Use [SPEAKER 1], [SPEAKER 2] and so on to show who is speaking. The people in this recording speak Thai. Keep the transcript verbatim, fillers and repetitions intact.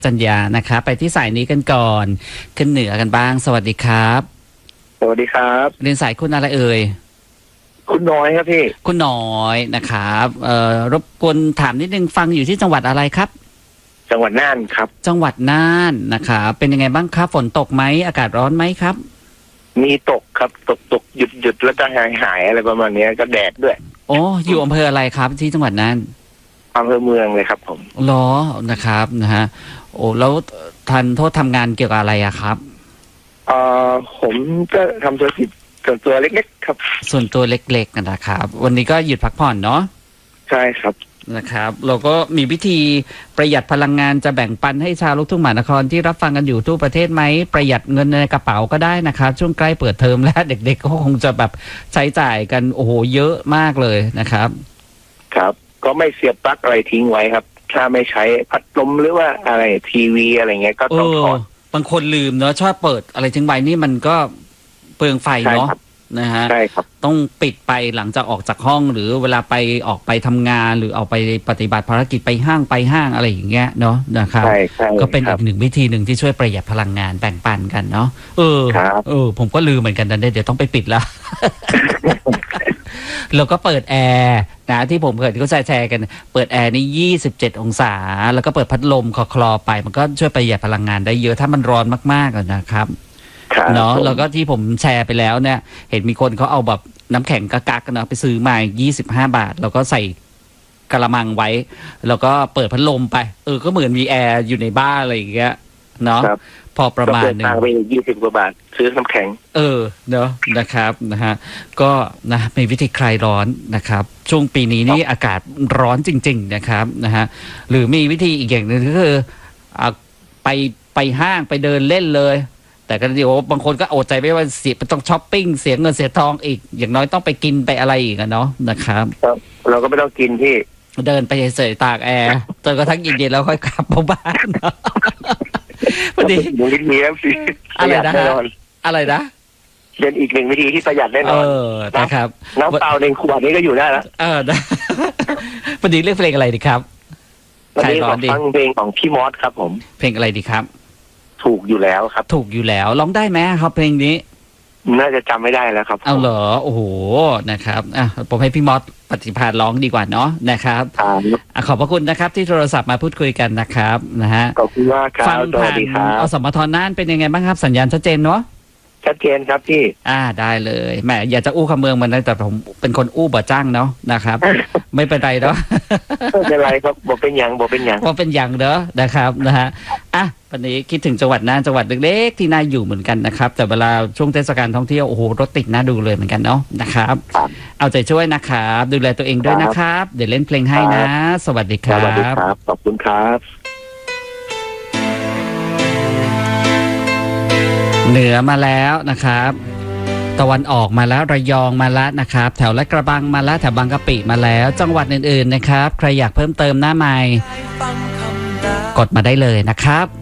[SPEAKER 1] จัญญานะครับไปที่สายนี้กันก่อนขึ้นเหนือกันบ้างสวัสดีครับ
[SPEAKER 2] สวัสดีครับ
[SPEAKER 1] เรียนสายคุณอะไรเอ่ย
[SPEAKER 2] คุณน้อยครับพี่
[SPEAKER 1] คุณน้อยนะครับเอ่อรบกวนถามนิดนึงฟังอยู่ที่จังหวัดอะไรครับ
[SPEAKER 2] จังหวัดน่านครับ
[SPEAKER 1] จังหวัดน่านนะครับเป็นยังไงบ้างครับฝนตกไหมอากาศร้อนไหมครับ
[SPEAKER 2] มีตกครับตกตกหยุดหยุดแล้วก็หายหายอะไรประมาณนี้ก็แดดด้วย
[SPEAKER 1] โอ้อยู่อำเภออะไรครับที่จังหวัดน่าน
[SPEAKER 2] อำเภอเมืองเลยครับผม
[SPEAKER 1] ล้อนะครับนะฮะโอ้แล้วทันโทษทำงานเกี่ยวกับอะไรอะครับ
[SPEAKER 2] เอ่อผมก็ทำธุรกิจส่วนตัวเล็กๆครับ
[SPEAKER 1] ส่วนตัวเล็กๆนะครับวันนี้ก็หยุดพักผ่อนเนาะ
[SPEAKER 2] ใช่ครับ
[SPEAKER 1] นะครับเราก็มีวิธีประหยัดพลังงานจะแบ่งปันให้ชาวลูกทุ่งมหานครที่รับฟังกันอยู่ทั่วประเทศไหมประหยัดเงินในกระเป๋าก็ได้นะครับช่วงใกล้เปิดเทอมแล้วเด็กๆก็คงจะแบบใช้จ่ายกันโอ้โหเยอะมากเลยนะครับ
[SPEAKER 2] ครับก็ไม่เสียบปลั๊กอะไรทิ้งไว้ครับถ้าไม่ใช้พัดลมหรือว่าอะไรทีวีอะไรเงี้ยก็ต้องถอด
[SPEAKER 1] บางคนลืมเนาะชอบเปิดอะไรทิ้งไว้นี่มันก็เปลืองไฟเนาะนะฮะ
[SPEAKER 2] ใช่ครับ
[SPEAKER 1] ต้องปิดไปหลังจากออกจากห้องหรือเวลาไปออกไปทำงานหรือออกไปปฏิบัติภารกิจไปห้างไปห้างอะไรอย่างเงี้ยเนาะนะครับก็เป็นอีกหนึ่งวิธีหนึ่งที่ช่วยประหยัดพลังงานแบ่งปันกันเนาะเออเออผมก็ลืมเหมือนกันนะเดี๋ยวต้องไปปิดแล้วแล้วก็เปิดแอร์นะที่ผมเคยก็แชร์กันเปิดแอร์นี่ยี่สิบเจ็ดองศาแล้วก็เปิดพัดลมคลอๆไปมันก็ช่วยประหยัดพลังงานได้เยอะถ้ามันร้อนมากๆนะครับเนาะแล้วก็ที่ผมแชร์ไปแล้วเนี่ยเห็นมีคนเขาเอาแบบน้ำแข็งกักๆกันเนาะไปซื้อมายี่สิบห้าบาทแล้วก็ใส่กระมังไว้แล้วก็เปิดพัดลมไปเออก็เหมือนมีแอร์อยู่ในบ้านอะไรอย่างเงี้ยเนาะพอประมาณนึง
[SPEAKER 2] ไปยี่สิบกว่าบาทซื้อน้ำแข็ง
[SPEAKER 1] เออเนาะนะครับนะฮะก็นะมีวิธีคลายร้อนนะครับช่วงปีนี้นี่อากาศร้อนจริงๆนะครับนะฮะหรือมีวิธีอีกอย่างนึงก็คือไปไปห้างไปเดินเล่นเลยแต่ก็เดี๋ยวบางคนก็อดใจไม่ว่าเสียต้องช้อปปิ้งเสียเงินเสียทองอีกอย่างน้อยต้องไปกินไปอะไรอีกเนาะนะครับ
[SPEAKER 2] เราก็ไม่ต้องกินที่
[SPEAKER 1] เดินไปเฉยๆตากแอร์จนกระทั่งเย็นๆแล้วค่อยกลับมาบ้านพอดีอะไรนะอะไรนะ
[SPEAKER 2] เป็นอีกหนึ่งวิธีที่ประหยัดแน่นอน
[SPEAKER 1] นะครับ
[SPEAKER 2] น้ำเปล่าในขวดนี้ก็อยู่ได้แล้ว
[SPEAKER 1] เออพอดีเลือกเพลงอะไรดีครับ
[SPEAKER 2] วันนี้ผมฟังเพลงของพี่มอสครับผม
[SPEAKER 1] เพลงอะไรดีครับ
[SPEAKER 2] ถูกอยู่แล้วครับ
[SPEAKER 1] ถูกอยู่แล้วร้องได้ไหมครับเพลงนี้
[SPEAKER 2] น่าจะจำไม่ได้แล้วครับ
[SPEAKER 1] เอาเหรอโอ้โหนะครับอ่ะผมให้พี่มอสปฏิภาณร้องดีกว่าเนาะนะครับขอบพระคุณนะครับที่โทรศัพท์มาพูดคุยกันนะครับนะฮะ
[SPEAKER 2] ขอบคุณมากครับ
[SPEAKER 1] ฟังผ่านอสมทน่านเป็นยังไงบ้างครับสัญญาณชัดเจนเนาะ
[SPEAKER 2] ชัดเจนครับพี่
[SPEAKER 1] อ่าได้เลยแหมอยากจะอู้คำเมืองมันนะแต่ผมเป็นคนอู้บ่จ้างเนาะนะครับไม่เป็นไรเนาะ
[SPEAKER 2] ไม่เป็นไรครับบอกเป็นอย่างบอกเป็นอย่าง
[SPEAKER 1] บอกเป็นอย่างเนาะนะครับนะฮะอ่ะวันนี้คิดถึงจังหวัดน่านจังหวัดเล็กๆที่น่าอยู่เหมือนกันนะครับแต่เวลาช่วงเทศกาลท่องเที่ยวโอ้โหรถติดน่าดูเลยเหมือนกันเนาะนะครับเอาใจช่วยนะครับดูแลตัวเองด้วยนะครับเดี๋ยวเล่นเพลงให้นะสวัสดีครับ
[SPEAKER 2] สวัสดีครับขอบคุณครับ
[SPEAKER 1] เหนือมาแล้วนะครับตะวันออกมาแล้วระยองมาแล้วนะครับแถวลาดกระบังมาแล้วแถวบางกะปิมาแล้วจังหวัดอื่นๆนะครับใครอยากเพิ่มเติมหน้าใหม่กดมาได้เลยนะครับ